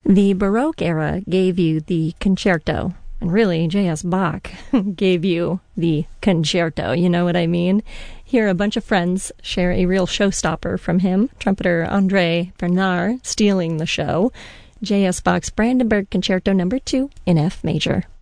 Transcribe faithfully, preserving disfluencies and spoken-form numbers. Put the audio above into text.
The Baroque era gave you the concerto, and really, J S. Bach gave you the concerto, you know what I mean? Here, a bunch of friends share a real showstopper from him, trumpeter André Bernard stealing the show, J S. Bach's Brandenburg Concerto number two in F major.